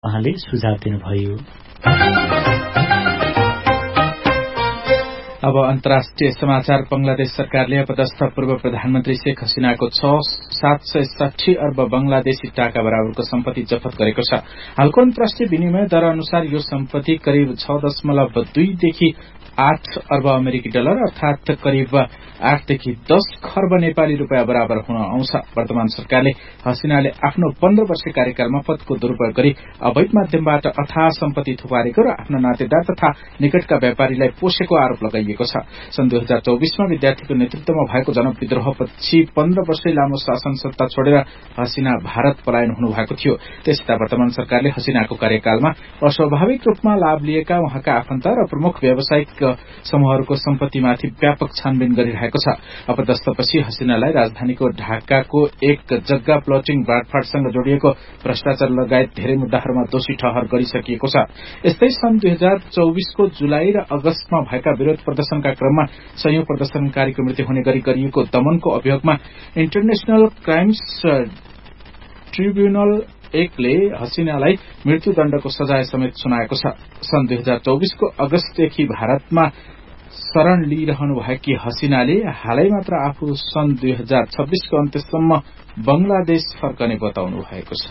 उहाँले सुझाव दिनुभयो। अब अन्तर्राष्ट्रिय समाचार। बंगलादेश सरकारले अपदस्थ पूर्व प्रधानमन्त्री शेख हसीनाको 760 अर्ब बंगलादेशी टाका बराबरको सम्पत्ति जफत गरेको छ। हालको अन्तर्राष्ट्रिय विनिमय दर अनुसार यो सम्पत्ति करिब 6.2 देखि 8 अर्ब अमेरिकी डलर अर्थात करिब 8 देखि 10 खर्ब नेपाली रुपियाँ बराबर हुन आउँछ। वर्तमान सरकारले हसीनाले आफ्नो 15 वर्षीय कार्यकालमा पदको दुरूपयोग गरी अवैध माध्यमबाट अथाह सम्पत्ति थुपारेको र आफ्ना नातेदार तथा निकटका व्यापारीलाई पोषेको आरोप लगाइएको छ। सन् 2024मा विद्यार्थीको नेतृत्वमा भएको जनविद्रोहपछि 15 वर्षै लामो शासन सत्ता छोडेर हसीना भारत पलायन हुनुभएको थियो। त्यसैता वर्तमान सरकारले हसीनाको कार्यकालमा अस्वाभाविक रूपमा लाभ लिएका उहाँका आफन्त र प्रमुख व्यावसायिक समूहहरूको सम्पत्तिमाथि व्यापक छानबिन गरिरहेको छ। अपदस्थपछि हसीनालाई राजधानीको ढाकाको एक जग्गा प्लटिङ बाँडफाँडसँग जोडिएको भ्रष्टाचार लगायत धेरै मुद्दाहरूमा दोषी ठहर गरिसकिएको छ। यस्तै सन् 2024को जुलाई र अगस्तमा भएका विरोध प्रदर्शनका क्रममा सयौं प्रदर्शनकारीको मृत्यु हुने गरी गरिएको दमनको अभियोगमा इन्टरनेशनल क्राइम्स ट्रिब्युनल एकले हसीनालाई मृत्युदण्डको सजाय समेत सुनाएको छ। सन् 2024को अगस्तदेखि भारतमा शरण लिइरहनु भएकी हसीनाले हालै मात्र आफू सन् 2026को अन्त्यसम्म बंगलादेश फर्कने बताउनु भएको छ।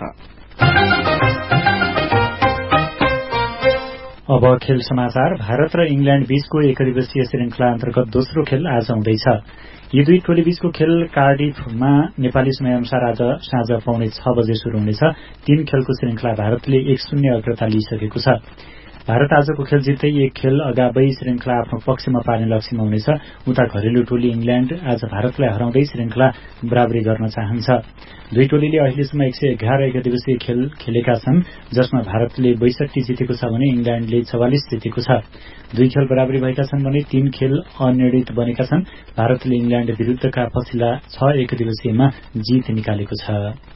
अब खेल समाचार। भारत र इंग्ल्याण्ड बीचको एकदिवसीय श्रृंखला अन्तर्गत दोस्रो खेल आज हुँदैछ। यी दुई टोली बीचको खेल कार्डिफमा नेपाली समय अनुसार आज साँझ 6:45 बजे शुरू हुनेछ। 3 खेलको श्रृंखला भारतले 1-0 अग्रता लिइसकेको छ। भारत आजको खेल जित्दै एक खेल अगावै श्रृंखला आफ्नो पक्षमा पार्ने लक्ष्यमा हुनेछ। उता घरेलु टोली इंग्ल्याण्ड आज भारतलाई हराउँदै श्रृंखला बराबरी गर्न चाहन्छ। दुई टोलीले अहिलेसम्म 111 एकदिवसीय खेल खेलेका छन्, जसमा भारतले 62 जितेको छ भने इंग्ल्याण्डले 44 जितेको छ। दुई खेल बराबरी भएका छन् भने 3 खेल अनिर्णित बनेका छन्। भारतले इंग्ल्याण्ड विरूद्धका पछिल्ला 6 एकदिवसीयमा जित निकालेको छ।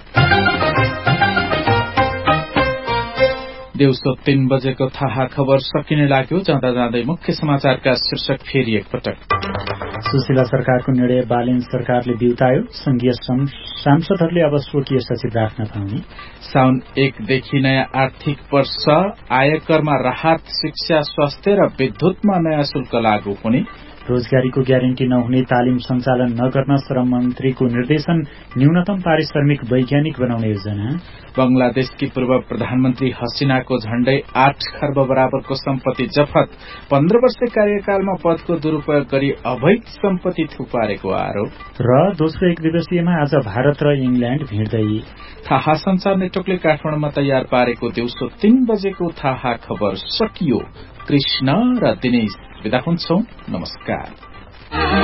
दिउँसो 3 बजेको थाहा खबर सकिने लाग्यो। जाँदा जाँदै मुख्य समाचारका शीर्षक फेरि एकपटक। सुशीला सरकारको निर्णय बालेन सरकारले बिउतायो। संघीय सांसदहरूले अब स्वकीय सचिव राख्न पाउने। साउन 1 देखि नयाँ आर्थिक वर्ष आयकरमा राहत, शिक्षा, स्वास्थ्य र विद्युतमा नयाँ शुल्क लागू हुने। रोजगारीको ग्यारेन्टी नहुने तालिम सञ्चालन नगर्न श्रम मन्त्रीको निर्देशन। न्यूनतम पारिश्रमिक वैज्ञानिक बनाउने योजना। बंगलादेशकी पूर्व प्रधानमन्त्री हसीनाको झण्डै 8 खर्ब बराबरको सम्पत्ति जफत। 15 वर्षीय कार्यकालमा पदको दुरूपयोग गरी अवैध सम्पत्ति थुपारेको आरोप। र दोस्रो एकदिवसीयमा आज भारत र इंग्ल्याण्ड भिड्दै। थाहा संचार नेटवर्कले काठमाडौँमा तयार पारेको दिउँसो 3 बजेको थाहा खबर सकियो। कृष्ण र दिनेश विदा हुन्छौं। नमस्कार।